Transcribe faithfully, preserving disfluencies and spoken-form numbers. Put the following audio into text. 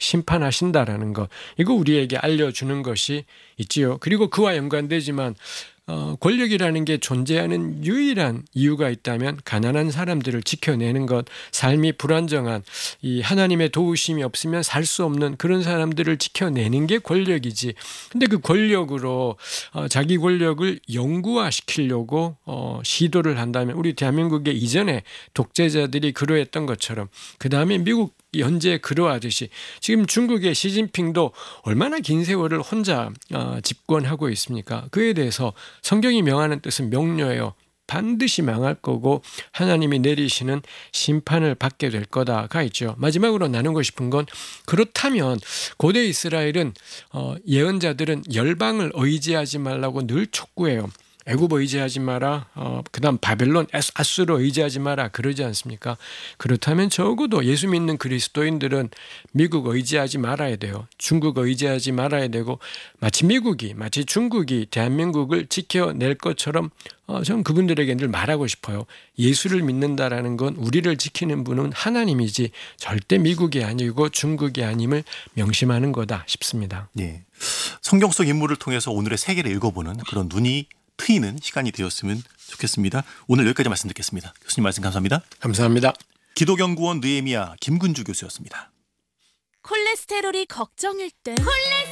심판하신다라는 것, 이거 우리에게 알려주는 것이 있지요. 그리고 그와 연관되지만 어, 권력이라는 게 존재하는 유일한 이유가 있다면 가난한 사람들을 지켜내는 것, 삶이 불안정한 이 하나님의 도우심이 없으면 살 수 없는 그런 사람들을 지켜내는 게 권력이지. 근데 그 권력으로 어, 자기 권력을 영구화시키려고 어, 시도를 한다면 우리 대한민국의 이전에 독재자들이 그러했던 것처럼 그 다음에 미국 현재 그러하듯이 지금 중국의 시진핑도 얼마나 긴 세월을 혼자 어, 집권하고 있습니까? 그에 대해서 성경이 명하는 뜻은 명료해요. 반드시 망할 거고 하나님이 내리시는 심판을 받게 될 거다가 있죠. 마지막으로 나누고 싶은 건 그렇다면 고대 이스라엘은 어, 예언자들은 열방을 의지하지 말라고 늘 촉구해요. 애굽 의지하지 마라. 어, 그 다음 바벨론, 아수르 의지하지 마라. 그러지 않습니까? 그렇다면 적어도 예수 믿는 그리스도인들은 미국 의지하지 말아야 돼요. 중국 의지하지 말아야 되고 마치 미국이, 마치 중국이 대한민국을 지켜낼 것처럼 어, 저는 그분들에게 늘 말하고 싶어요. 예수를 믿는다라는 건 우리를 지키는 분은 하나님이지 절대 미국이 아니고 중국이 아님을 명심하는 거다 싶습니다. 예. 성경 속 인물을 통해서 오늘의 세계를 읽어보는 그런 눈이 트이는 시간이 되었으면 좋겠습니다. 오늘 여기까지 말씀 듣겠습니다. 교수님 말씀 감사합니다. 감사합니다. 기도연구원 느헤미야 김근주 교수였습니다. 콜레스테롤이 걱정일 땐